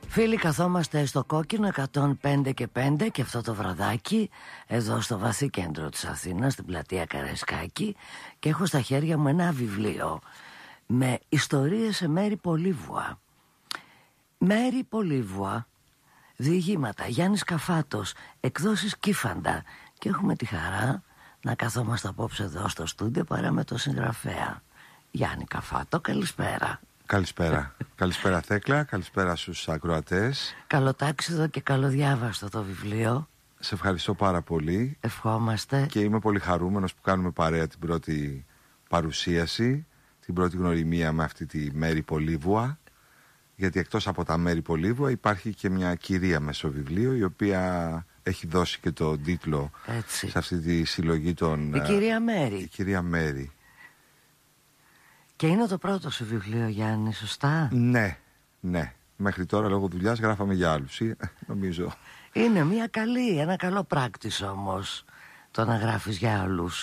Φίλοι, καθόμαστε στο Κόκκινο 105 και 5 και αυτό το βραδάκι εδώ στο βαθύ κέντρο της Αθήνας, στην πλατεία Καραϊσκάκη, και έχω στα χέρια μου ένα βιβλίο με ιστορίες σε Μέρη Πολύβουα. Μέρη Πολύβουα, διηγήματα, Γιάννης Καφάτος, εκδόσεις Κύφαντα, και έχουμε τη χαρά να καθόμαστε απόψε εδώ στο στούντιο παρά με το συγγραφέα Γιάννη Καφάτο. Καλησπέρα. Καλησπέρα. Καλησπέρα Θέκλα, καλησπέρα στους ακροατές. Καλοτάξιδο και καλοδιάβαστο το βιβλίο. Σε ευχαριστώ πάρα πολύ. Ευχόμαστε. Και είμαι πολύ χαρούμενος που κάνουμε παρέα την πρώτη παρουσίαση, την πρώτη γνωριμία με αυτή τη Μέρη Πολύβουα. Γιατί εκτός από τα Μέρη Πολύβουα υπάρχει και μια κυρία μες στο βιβλίο, η οποία έχει δώσει και το τίτλο σε αυτή τη συλλογή των... Η κυρία Μέρη. Η κυρία Μέρη. Και είναι το πρώτο σου βιβλίο, Γιάννη, σωστά? Ναι, ναι. Μέχρι τώρα λόγω δουλειάς γράφαμε για άλλους, νομίζω. Είναι ένα καλό πράκτης όμως το να γράφεις για άλλους.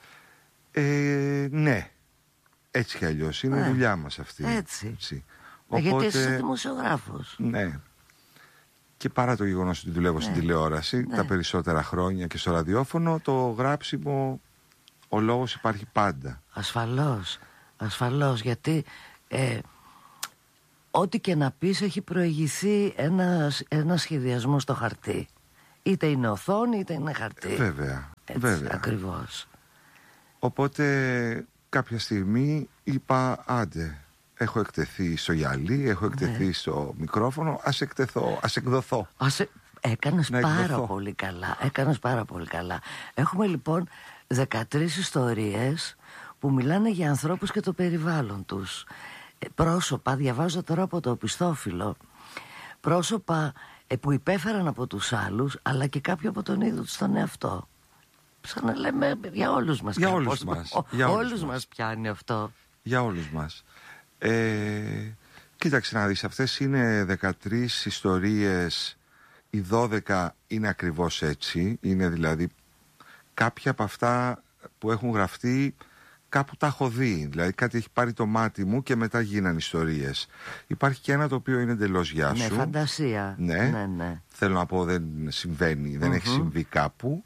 Ναι. Έτσι κι αλλιώς. Είναι η δουλειά μας αυτή. Έτσι. Οπότε... Γιατί είσαι δημοσιογράφος. Ναι. Και παρά το γεγονός ότι δουλεύω στην τηλεόραση τα περισσότερα χρόνια και στο ραδιόφωνο, το γράψιμο, ο λόγος υπάρχει πάντα. Ασφαλώς, γιατί ό,τι και να πεις έχει προηγηθεί ένα σχεδιασμό στο χαρτί. Είτε είναι οθόνη είτε είναι χαρτί. Βέβαια. Ακριβώς. Οπότε κάποια στιγμή είπα, άντε, έχω εκτεθεί στο γυαλί, έχω εκτεθεί στο μικρόφωνο, ας εκδοθώ. Έκανες πάρα πολύ καλά. Έχουμε λοιπόν 13 ιστορίες που μιλάνε για ανθρώπους και το περιβάλλον τους. Πρόσωπα, διαβάζω τώρα από το οπισθόφυλλο, πρόσωπα που υπέφεραν από τους άλλους, αλλά και κάποιοι από τον ίδιο τους τον εαυτό. Σαν να λέμε για όλους μας. Όλους μας πιάνει αυτό. Για όλους μας. Κοίταξε να δεις, αυτές είναι 13 ιστορίες. Οι 12 είναι ακριβώς έτσι. Είναι δηλαδή κάποια από αυτά που έχουν γραφτεί, κάπου τα έχω δει. Δηλαδή κάτι έχει πάρει το μάτι μου και μετά γίνανε ιστορίες. Υπάρχει και ένα το οποίο είναι εντελώς γεια σου. Ναι, φαντασία. Ναι. Θέλω να πω, δεν συμβαίνει, δεν έχει συμβεί κάπου.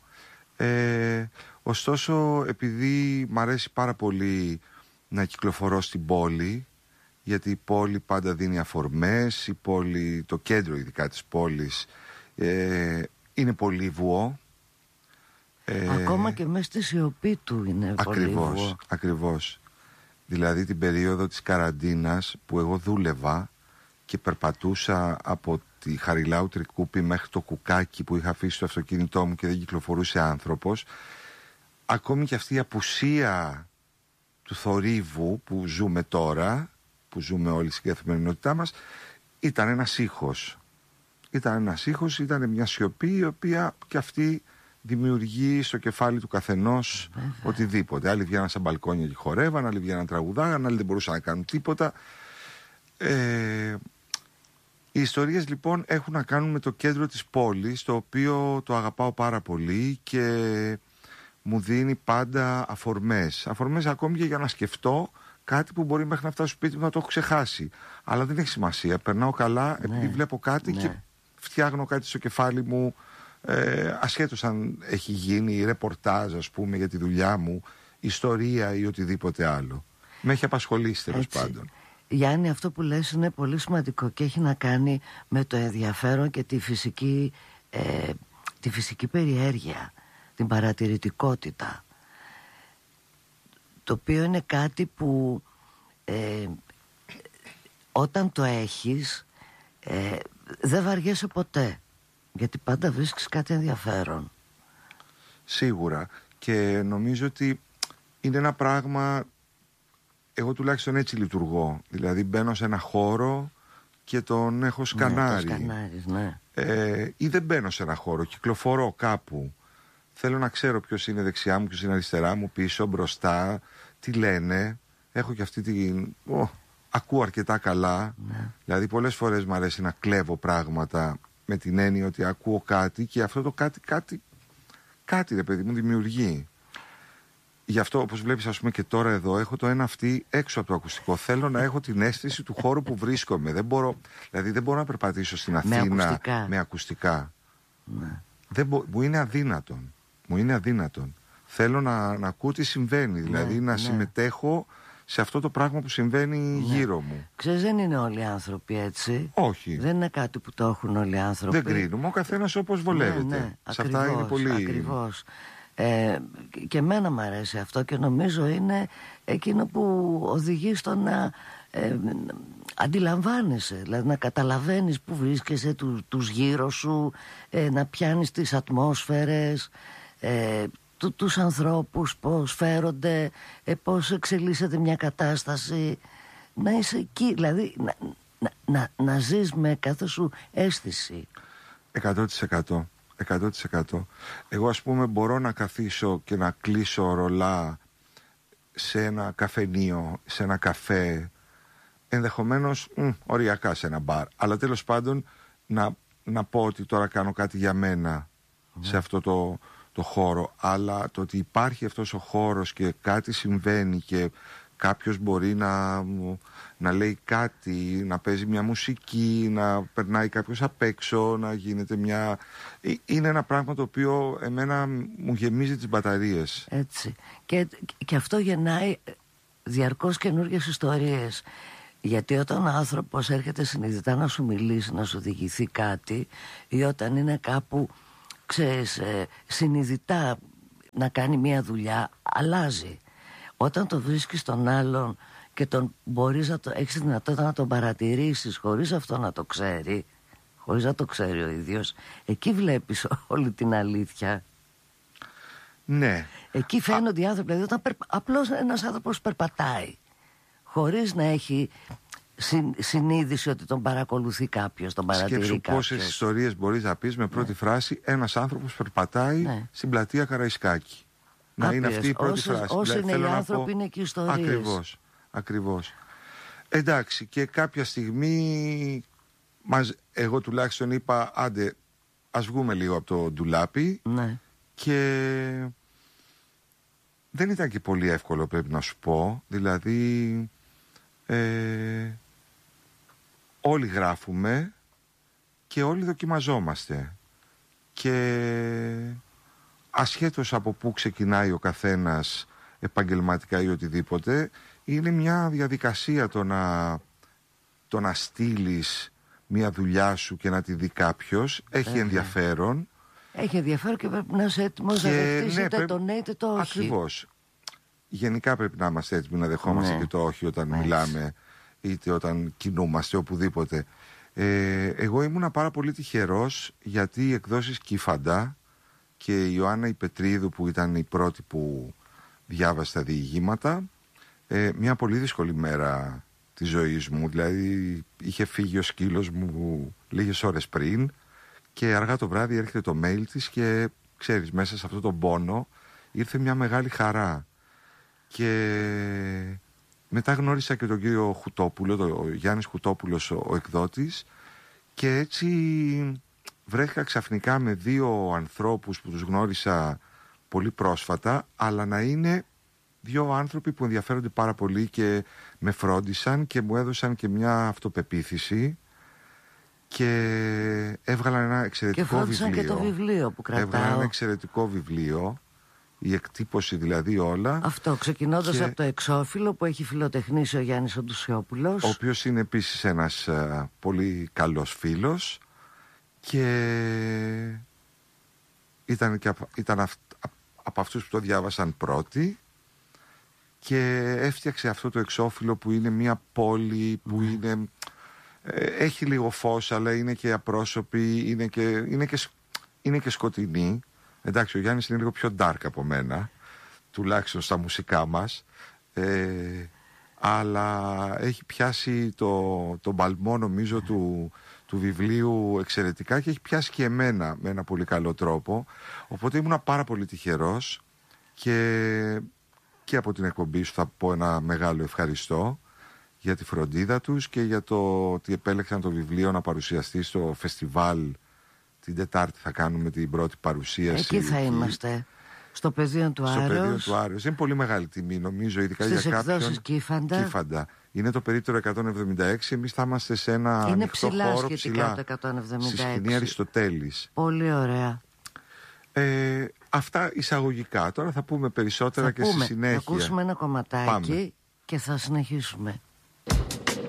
Ωστόσο, επειδή μ' αρέσει πάρα πολύ να κυκλοφορώ στην πόλη, γιατί η πόλη πάντα δίνει αφορμές, η πόλη, το κέντρο ειδικά της πόλης, είναι πολύβουο. Ακόμα και μέσα στη σιωπή του είναι πολύβουο. Ακριβώς. Δηλαδή την περίοδο της καραντίνας που εγώ δούλευα και περπατούσα από τη Χαριλάου Τρικούπη μέχρι το Κουκάκι που είχα αφήσει στο αυτοκίνητό μου και δεν κυκλοφορούσε άνθρωπος, ακόμη και αυτή η απουσία του θορύβου που ζούμε τώρα, που ζούμε όλοι στην καθημερινότητά μας, ήταν ένας ήχος. Ήταν μια σιωπή η οποία και αυτή δημιουργεί στο κεφάλι του καθενός οτιδήποτε. Άλλοι βγαίναν στα μπαλκόνια και χορεύαν, άλλοι βγαίναν τραγουδάγαν, άλλοι δεν μπορούσαν να κάνουν τίποτα. Οι ιστορίες λοιπόν έχουν να κάνουν με το κέντρο της πόλης, το οποίο το αγαπάω πάρα πολύ και μου δίνει πάντα αφορμές. Αφορμές ακόμη και για να σκεφτώ κάτι που μπορεί μέχρι να φτάσω στο σπίτι μου να το έχω ξεχάσει. Αλλά δεν έχει σημασία. Περνάω καλά επειδή βλέπω κάτι και φτιάχνω κάτι στο κεφάλι μου, ασχέτως αν έχει γίνει ρεπορτάζ, ας πούμε, για τη δουλειά μου, ιστορία ή οτιδήποτε άλλο. Με έχει απασχολήσει τέλος πάντων. Γιάννη, αυτό που λες είναι πολύ σημαντικό και έχει να κάνει με το ενδιαφέρον και τη φυσική περιέργεια, την παρατηρητικότητα, το οποίο είναι κάτι που όταν το έχεις δεν βαριέσαι ποτέ, γιατί πάντα βρίσκεις κάτι ενδιαφέρον. Σίγουρα. Και νομίζω ότι είναι ένα πράγμα, εγώ τουλάχιστον έτσι λειτουργώ. Δηλαδή μπαίνω σε ένα χώρο και τον έχω σκανάρει. Ή δεν μπαίνω σε ένα χώρο, κυκλοφορώ κάπου. Θέλω να ξέρω ποιος είναι δεξιά μου, ποιος είναι αριστερά μου, πίσω, μπροστά, τι λένε. Έχω και αυτή την... ακούω αρκετά καλά. Δηλαδή πολλές φορές μου αρέσει να κλέβω πράγματα με την έννοια ότι ακούω κάτι και αυτό το κάτι ρε παιδί μου δημιουργεί. γι' αυτό, όπως βλέπεις, ας πούμε, και τώρα εδώ έχω το ένα αυτή έξω από το ακουστικό. Θέλω να έχω την αίσθηση του χώρου που βρίσκομαι. Δεν μπορώ να περπατήσω στην Αθήνα με ακουστικά. Ναι. Μου είναι αδύνατον. Θέλω να ακούω τι συμβαίνει, δηλαδή να συμμετέχω σε αυτό το πράγμα που συμβαίνει γύρω μου. Ξέρεις, δεν είναι όλοι οι άνθρωποι έτσι. Όχι. Δεν είναι κάτι που το έχουν όλοι οι άνθρωποι. Δεν κρίνουμε, ο καθένας όπως βολεύεται. Σε ακριβώς, αυτά είναι πολύ... Ακριβώς. Και εμένα μου αρέσει αυτό και νομίζω είναι εκείνο που οδηγεί στο να αντιλαμβάνεσαι, δηλαδή να καταλαβαίνεις που βρίσκεσαι, τους γύρω σου, να πιάνεις τις ατμόσφαιρες, τους ανθρώπους, πώς φέρονται, πώς εξελίσσεται μια κατάσταση, να είσαι εκεί, δηλαδή να ζεις με κάθε σου αίσθηση. 100%. Εγώ, ας πούμε, μπορώ να καθίσω και να κλείσω ρολά σε ένα καφενείο, σε ένα καφέ, ενδεχομένως οριακά σε ένα μπαρ, αλλά τέλος πάντων να πω ότι τώρα κάνω κάτι για μένα σε αυτό το χώρο, αλλά το ότι υπάρχει αυτός ο χώρος και κάτι συμβαίνει και κάποιος μπορεί να λέει κάτι, να παίζει μια μουσική, να περνάει κάποιος απ' έξω, να γίνεται μια... Είναι ένα πράγμα το οποίο εμένα μου γεμίζει τις μπαταρίες. Έτσι. Και αυτό γεννάει διαρκώς καινούργιες ιστορίες. Γιατί όταν ο άνθρωπος έρχεται συνειδητά να σου μιλήσει, να σου διηγηθεί κάτι, ή όταν είναι κάπου, ξέρεις, συνειδητά να κάνει μια δουλειά, αλλάζει. Όταν το βρίσκεις τον άλλον και έχεις τη δυνατότητα να τον παρατηρήσεις χωρίς αυτό να το ξέρει, χωρίς να το ξέρει ο ίδιος, εκεί βλέπεις όλη την αλήθεια. Ναι. Εκεί φαίνονται οι άνθρωποι, δηλαδή όταν απλώς ένας άνθρωπος περπατάει χωρίς να έχει συνείδηση ότι τον παρακολουθεί κάποιος, τον παρατηρεί κάποιος. Σκέψου πόσες ιστορίες μπορείς να πεις με πρώτη φράση ένας άνθρωπος περπατάει στην πλατεία Καραϊσκάκη. Να είναι αυτή η πρώτη φράση. Όσοι είναι οι άνθρωποι είναι και οι ιστορίες. Ακριβώς. Εντάξει, και κάποια στιγμή εγώ τουλάχιστον είπα, άντε ας βγούμε λίγο από το ντουλάπι. Ναι. Και δεν ήταν και πολύ εύκολο, πρέπει να σου πω. Δηλαδή όλοι γράφουμε και όλοι δοκιμαζόμαστε. Και ασχέτως από πού ξεκινάει ο καθένας επαγγελματικά ή οτιδήποτε, είναι μια διαδικασία το να στείλεις μια δουλειά σου και να τη δει κάποιος. Έχει ενδιαφέρον. Έχει ενδιαφέρον και πρέπει να είσαι έτοιμος να δεχτείς είτε το ναι είτε το όχι. Ακριβώς. Γενικά πρέπει να είμαστε έτοιμοι να δεχόμαστε και το όχι όταν μιλάμε, είτε όταν κινούμαστε, οπουδήποτε. Εγώ ήμουνα πάρα πολύ τυχερός, γιατί οι εκδόσεις Κύφαντα και η Ιωάννα η Πετρίδου, που ήταν η πρώτη που διάβασε τα διηγήματα, μια πολύ δύσκολη μέρα της ζωής μου, δηλαδή είχε φύγει ο σκύλος μου λίγες ώρες πριν και αργά το βράδυ έρχεται το mail της και ξέρεις, μέσα σε αυτό τον πόνο ήρθε μια μεγάλη χαρά. Και μετά γνώρισα και τον κύριο Χουτόπουλο, τον Γιάννης Χουτόπουλος, ο εκδότης, και έτσι βρέθηκα ξαφνικά με δύο ανθρώπους που τους γνώρισα πολύ πρόσφατα, αλλά να είναι δύο άνθρωποι που ενδιαφέρονται πάρα πολύ και με φρόντισαν και μου έδωσαν και μια αυτοπεποίθηση και έβγαλαν ένα εξαιρετικό βιβλίο. Και φρόντισαν και το βιβλίο που κρατάω. Έβγαλαν ένα εξαιρετικό βιβλίο, η εκτύπωση δηλαδή όλα. Αυτό, ξεκινώντας από το εξώφυλλο που έχει φιλοτεχνήσει ο Γιάννης ο Ντουσιόπουλος, ο οποίος είναι επίσης ένας πολύ καλός φίλος και ήταν από αυτούς που το διάβασαν πρώτοι και έφτιαξε αυτό το εξώφυλλο που είναι μια πόλη που έχει λίγο φως, αλλά είναι και απρόσωπη, είναι και σκοτεινή. Εντάξει, ο Γιάννης είναι λίγο πιο dark από μένα, τουλάχιστον στα μουσικά μας, αλλά έχει πιάσει το μπαλμό, νομίζω, του βιβλίου εξαιρετικά και έχει πιάσει και εμένα με ένα πολύ καλό τρόπο. Οπότε ήμουν πάρα πολύ τυχερός και από την εκπομπή σου θα πω ένα μεγάλο ευχαριστώ για τη φροντίδα τους και για το ότι επέλεξαν το βιβλίο να παρουσιαστεί στο φεστιβάλ. Την Τετάρτη θα κάνουμε την πρώτη παρουσίαση. Εκεί θα είμαστε. Στο πεδίο του Άρεως. Στο πεδίο του Άρεως. Είναι πολύ μεγάλη τιμή, νομίζω, ειδικά στις για κάποιον. εκδόσεις Κύφαντα. Είναι το περίπτερο 176. Εμείς θα είμαστε σε ένα είναι ανοιχτό χώρο ψηλά το 176. Στη σκηνή Αριστοτέλης. Πολύ ωραία. Αυτά εισαγωγικά. Τώρα θα πούμε περισσότερα στη συνέχεια. Θα ακούσουμε ένα κομματάκι. Πάμε. Και θα συνεχίσουμε.